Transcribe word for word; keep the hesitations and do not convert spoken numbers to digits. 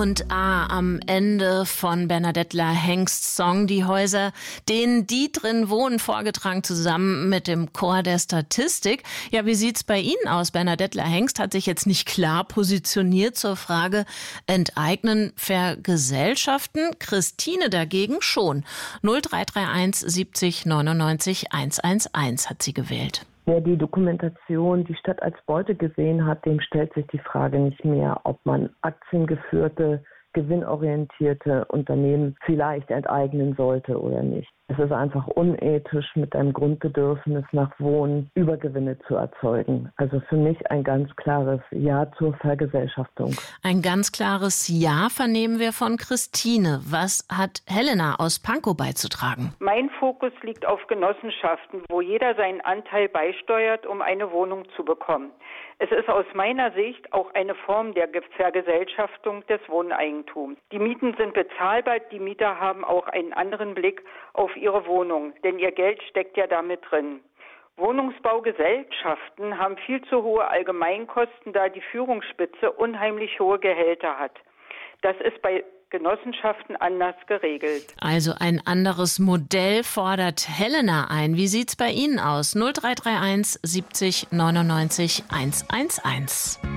und A am Ende von Bernadette Hengsts Song Die Häuser, denen die drin wohnen, vorgetragen zusammen mit dem Chor der Statistik. Ja, wie sieht's bei Ihnen aus? Bernadette Hengst hat sich jetzt nicht klar positioniert zur Frage Enteignen, Vergesellschaften. Christine dagegen schon. null drei drei eins siebzig neunundneunzig hundertelf hat sie gewählt. Wer die Dokumentation Die Stadt als Beute gesehen hat, dem stellt sich die Frage nicht mehr, ob man aktiengeführte, gewinnorientierte Unternehmen vielleicht enteignen sollte oder nicht. Es ist einfach unethisch, mit einem Grundbedürfnis nach Wohnen Übergewinne zu erzeugen. Also für mich ein ganz klares Ja zur Vergesellschaftung. Ein ganz klares Ja vernehmen wir von Christine. Was hat Helena aus Pankow beizutragen? Mein Fokus liegt auf Genossenschaften, wo jeder seinen Anteil beisteuert, um eine Wohnung zu bekommen. Es ist aus meiner Sicht auch eine Form der Vergesellschaftung des Wohneigentums. Die Mieten sind bezahlbar, die Mieter haben auch einen anderen Blick auf ihre Wohnung, denn ihr Geld steckt ja damit drin. Wohnungsbaugesellschaften haben viel zu hohe Allgemeinkosten, da die Führungsspitze unheimlich hohe Gehälter hat. Das ist bei Genossenschaften anders geregelt. Also ein anderes Modell fordert Helena ein. Wie sieht's bei Ihnen aus? null drei drei eins siebzig neunundneunzig hundertelf.